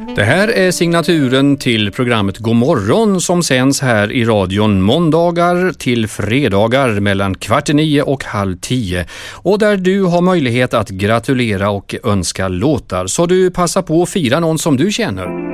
Det här är signaturen till programmet God morgon som sänds här i radion måndagar till fredagar mellan 8:45 och 9:30. Och där du har möjlighet att gratulera och önska låtar, så du passar på att fira någon som du känner.